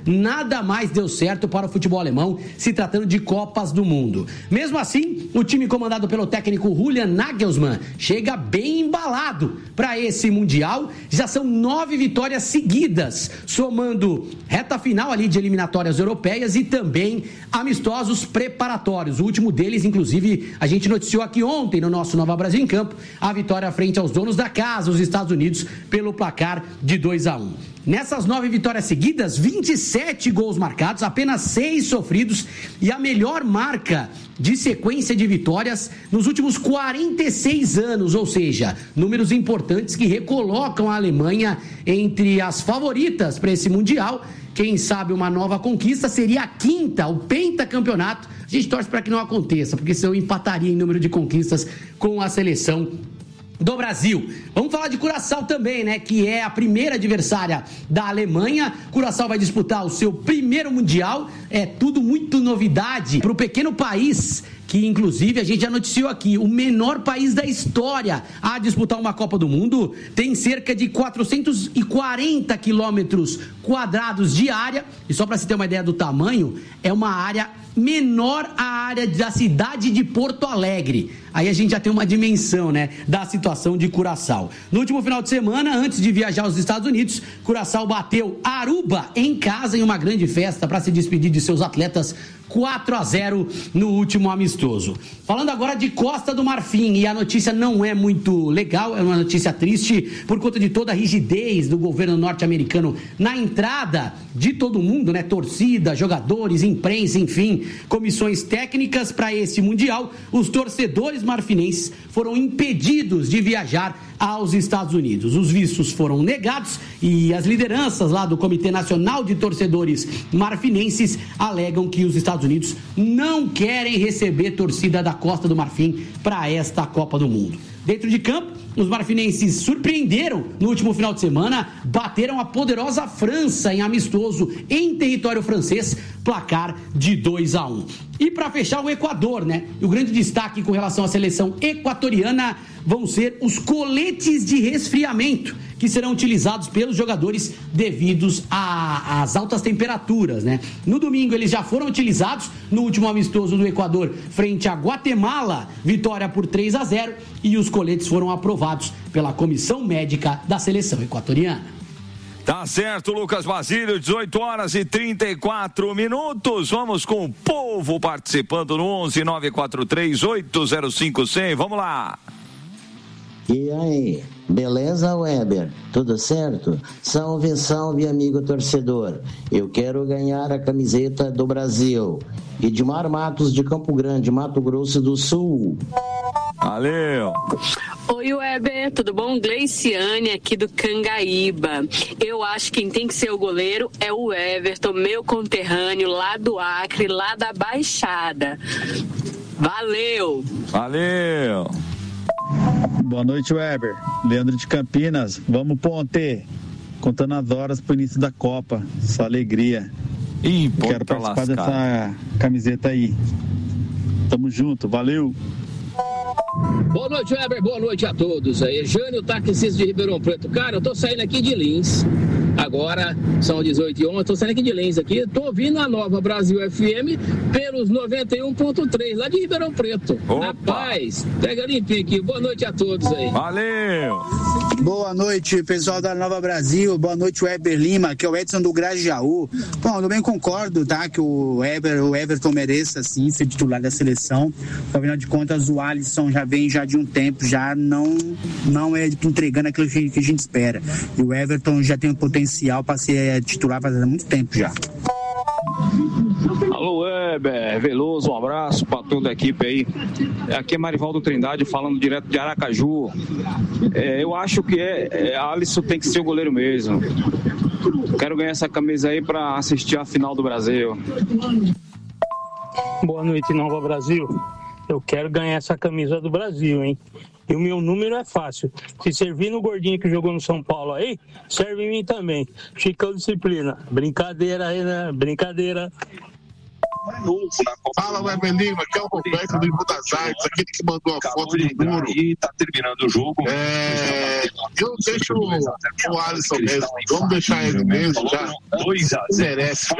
nada mais deu certo para o futebol alemão, se tratando de Copas do Mundo. Mesmo assim, o time comandado pelo técnico Julian Nagelsmann chega bem embalado para esse Mundial. Já são 9 vitórias seguidas, somando reta final ali de eliminatórias europeias e também amistosos preparatórios. O último deles, inclusive, a gente noticiou aqui ontem no nosso Nova Brasil em Campo, a vitória frente aos donos da casa, os Estados Unidos, pelo placar de 2-1. Nessas 9 vitórias seguidas, 27 gols marcados, apenas 6 sofridos e a melhor marca de sequência de vitórias nos últimos 46 anos, ou seja, números importantes que recolocam a Alemanha entre as favoritas para esse Mundial. Quem sabe uma nova conquista seria a 5ª, o pentacampeonato. A gente torce para que não aconteça, porque senão empataria em número de conquistas com a seleção do Brasil. Vamos falar de Curaçao também, né? Que é a primeira adversária da Alemanha. Curaçao vai disputar o seu primeiro Mundial. É tudo muito novidade para o pequeno país, que inclusive a gente já noticiou aqui, o menor país da história a disputar uma Copa do Mundo. Tem cerca de 440 quilômetros quadrados de área. E só para se ter uma ideia do tamanho, é uma área menor à área da cidade de Porto Alegre. Aí a gente já tem uma dimensão, né, da situação de Curaçao. No último final de semana, antes de viajar aos Estados Unidos, Curaçao bateu Aruba em casa em uma grande festa para se despedir de seus atletas, 4-0 no último amistoso. Falando agora de Costa do Marfim, e a notícia não é muito legal, é uma notícia triste por conta de toda a rigidez do governo norte-americano na entrada de todo mundo, né? Torcida, jogadores, imprensa, enfim, comissões técnicas para esse Mundial. Os torcedores marfinenses foram impedidos de viajar aos Estados Unidos. Os vistos foram negados e as lideranças lá do Comitê Nacional de Torcedores Marfinenses alegam que os Estados Unidos não querem receber torcida da Costa do Marfim para esta Copa do Mundo. Dentro de campo, os marfinenses surpreenderam no último final de semana, bateram a poderosa França em amistoso em território francês, placar de 2-1. E para fechar, o Equador, né? O grande destaque com relação à seleção equatoriana vão ser os coletes de resfriamento que serão utilizados pelos jogadores devidos às altas temperaturas, né? No domingo eles já foram utilizados no último amistoso do Equador frente a Guatemala, vitória por 3-0, e os coletes foram aprovados pela comissão médica da seleção equatoriana. Tá certo, Lucas Basílio, 18h34. Vamos com o povo participando no 11-943-805-100. Vamos lá. E aí, beleza, Weber? Tudo certo? Salve, salve, amigo torcedor. Eu quero ganhar a camiseta do Brasil. Edmar Matos, de Campo Grande, Mato Grosso do Sul. Valeu. Oi, Weber, tudo bom? Gleiciane aqui do Cangaíba. Eu acho que quem tem que ser o goleiro é o Everton, meu conterrâneo lá do Acre, lá da Baixada. Valeu. Valeu. Boa noite, Weber. Leandro de Campinas. Vamos, Ponte. Contando as horas pro início da Copa. Só alegria. Quero participar dessa camiseta aí. Tamo junto, valeu. Boa noite, Weber, boa noite a todos aí. Jânio, taxista de Ribeirão Preto. Cara, eu tô saindo aqui de Lins. Agora são 18h11, eu tô saindo aqui de Lins aqui. Tô ouvindo a Nova Brasil FM pelos 91.3 lá de Ribeirão Preto. Opa. Rapaz, pega limpinho aqui. Boa noite a todos aí. Valeu. Boa noite, pessoal da Nova Brasil. Boa noite, Weber Lima, que é o Edson do Grajaú. Bom, eu também concordo, tá? Que o Everton mereça, sim, ser titular da seleção. Afinal de contas, o Alisson já vem de um tempo, já não é entregando aquilo que a gente espera. E o Everton já tem um potencial para ser titular faz muito tempo já. Alô, Weber, Veloso, um abraço para toda a equipe aí. Aqui é Marivaldo Trindade falando direto de Aracaju. Eu acho que Alisson tem que ser o goleiro mesmo. Quero ganhar essa camisa aí para assistir a final do Brasil. Boa noite, Nova Brasil. Eu quero ganhar essa camisa do Brasil, hein? E o meu número é fácil. Se servir no gordinho que jogou no São Paulo aí, serve em mim também. Chicão Disciplina. Brincadeira aí, né? Brincadeira. Fala, Weber Lima, que é o Roberto do Rio das Artes, aquele que mandou a foto do muro. E tá terminando o jogo. Eu deixo o Alisson mesmo. Vamos deixar ele mesmo já. 2-0. Merece.